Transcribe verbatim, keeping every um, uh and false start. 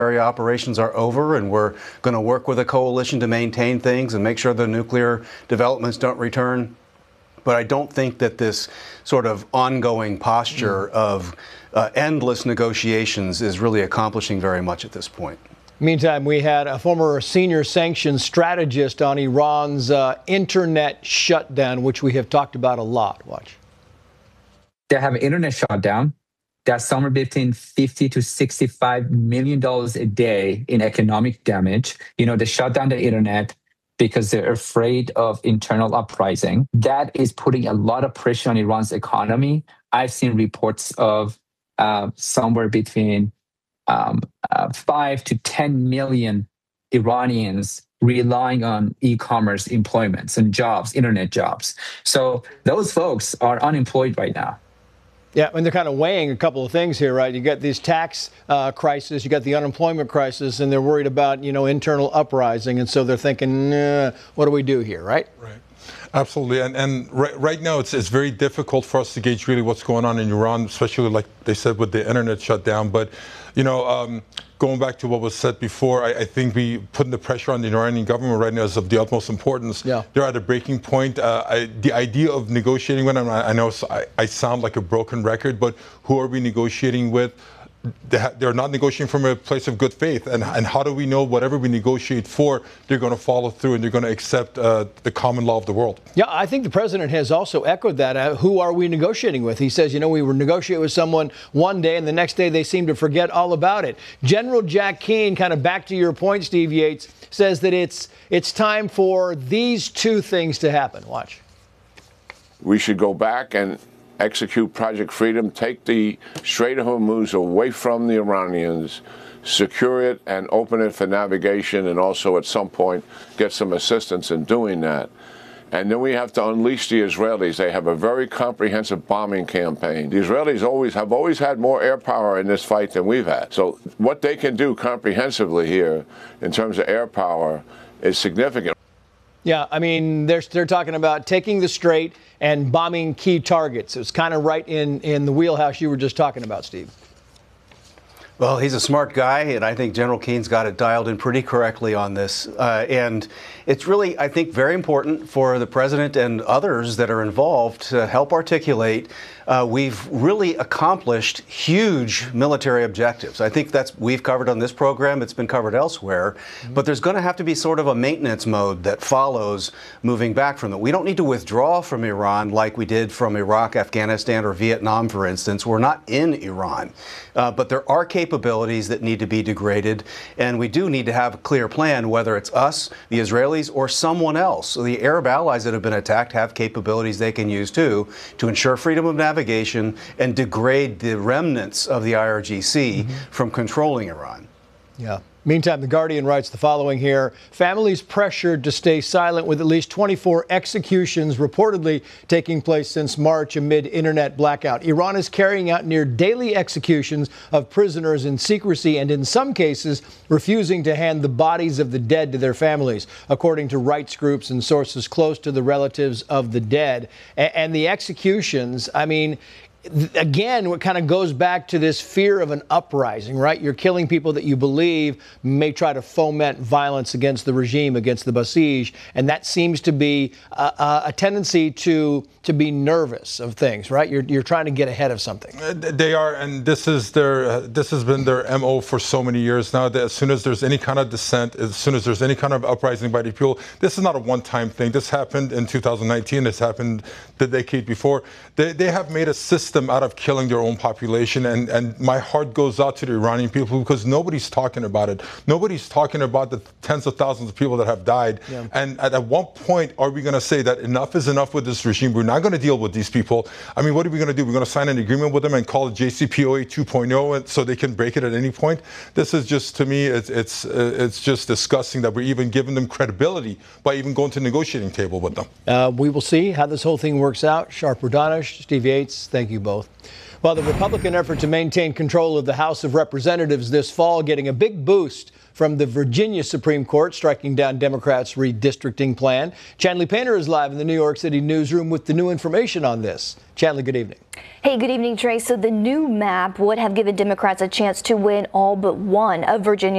operations are over, and we're going to work with a coalition to maintain things and make sure the nuclear developments don't return. But I don't think that this sort of ongoing posture mm. of uh, endless negotiations is really accomplishing very much at this point. Meantime, we had a former senior sanctions strategist on Iran's uh, internet shutdown, which we have talked about a lot. Watch. They have an internet shutdown. That's somewhere between fifty to sixty-five million dollars a day in economic damage. You know, they shut down the internet because they're afraid of internal uprising. That is putting a lot of pressure on Iran's economy. I've seen reports of uh, somewhere between um, uh, five to ten million Iranians relying on e-commerce employments and jobs, internet jobs. So those folks are unemployed right now. Yeah, and they're kind of weighing a couple of things here, right? You got this tax uh, crisis, you got the unemployment crisis, and they're worried about, you know, internal uprising. And so they're thinking, nah, what do we do here, right? Right. Absolutely. And, and right, right now, it's, it's very difficult for us to gauge really what's going on in Iran, especially like they said with the internet shutdown. But, you know, um, going back to what was said before, I, I think we putting the pressure on the Iranian government right now is of the utmost importance. Yeah. They're at a breaking point. Uh, I, the idea of negotiating with them, I, I know I, I sound like a broken record, but who are we negotiating with? They're not negotiating from a place of good faith. And, and how do we know whatever we negotiate for, they're going to follow through and they're going to accept uh, the common law of the world? Yeah, I think the president has also echoed that. Uh, who are we negotiating with? He says, you know, we were negotiating with someone one day and the next day they seem to forget all about it. General Jack Keane, kind of back to your point, Steve Yates, says that it's it's time for these two things to happen. Watch. We should go back and execute Project Freedom, take the Strait of Hormuz away from the Iranians, secure it and open it for navigation, and also at some point get some assistance in doing that. And then we have to unleash the Israelis. They have a very comprehensive bombing campaign. The Israelis always have always had more air power in this fight than we've had. So what they can do comprehensively here in terms of air power is significant. Yeah, I mean, they're, they're talking about taking the Strait and bombing key targets. It's kind of right in, in the wheelhouse you were just talking about, Steve. Well, he's a smart guy, and I think General Keene's got it dialed in pretty correctly on this. Uh, and it's really, I think, very important for the president and others that are involved to help articulate uh, we've really accomplished huge military objectives. I think that's we've covered on this program. It's been covered elsewhere. Mm-hmm. But there's going to have to be sort of a maintenance mode that follows moving back from it. We don't need to withdraw from Iran like we did from Iraq, Afghanistan, or Vietnam, for instance. We're not in Iran. Uh, but there are capabilities that need to be degraded, and we do need to have a clear plan, whether it's us, the Israelis, or someone else. So the Arab allies that have been attacked have capabilities they can use, too, to ensure freedom of navigation and degrade the remnants of the I R G C mm-hmm. from controlling Iran. Yeah. Meantime, The Guardian writes the following here. Families pressured to stay silent with at least twenty-four executions reportedly taking place since March amid internet blackout. Iran is carrying out near daily executions of prisoners in secrecy and in some cases refusing to hand the bodies of the dead to their families, according to rights groups and sources close to the relatives of the dead. A- and the executions, I mean, again, what kind of goes back to this fear of an uprising, right? You're killing people that you believe may try to foment violence against the regime, against the Basij, and that seems to be a, a tendency to to be nervous of things, right? You're you're trying to get ahead of something. They are, and this is their uh, this has been their M O for so many years now. That as soon as there's any kind of dissent, as soon as there's any kind of uprising by the people, this is not a one-time thing. This happened in two thousand nineteen. This happened the decade before. They they have made a system out of killing their own population, and, and my heart goes out to the Iranian people because nobody's talking about it. Nobody's talking about the tens of thousands of people that have died. Yeah. And at, at what point are we going to say that enough is enough with this regime? We're not going to deal with these people. I mean, what are we going to do? We're going to sign an agreement with them and call it J C P O A two point oh so they can break it at any point? This is just, to me, it's it's, uh, it's just disgusting that we're even giving them credibility by even going to the negotiating table with them. Uh, we will see how this whole thing works out. Sharp Radonish, Steve Yates, thank you both. Well, the Republican effort to maintain control of the House of Representatives this fall getting a big boost from the Virginia Supreme Court, striking down Democrats' redistricting plan. Chanley Painter is live in the New York City newsroom with the new information on this. Chanley, good evening. Hey, good evening, Trey. So the new map would have given Democrats a chance to win all but one of Virginia's